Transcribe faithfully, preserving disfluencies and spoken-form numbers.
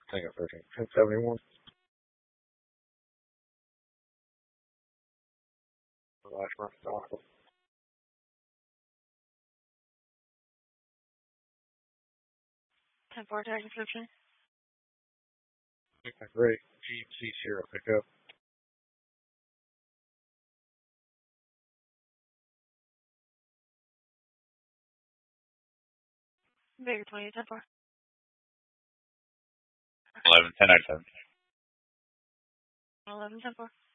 Tango thirteen. ten seventy-one. Last run. Awesome. ten four, tag description. Okay, great. G M C Sierra pickup. Bigger twenty, ten four. eleven, ten ninety-seven. eleven, ten four.